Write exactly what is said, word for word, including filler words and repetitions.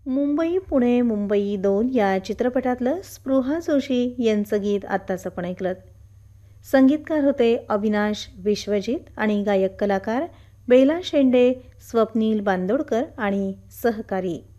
मुंबई पुणे मुंबई दोन या चित्रपटातलं स्पृहा जोशी यांचं गीत आत्ताच आपण ऐकलं. संगीतकार होते अविनाश विश्वजित आणि गायक कलाकार बेला शेंडे, स्वप्नील बांदोडकर आणि सहकारी.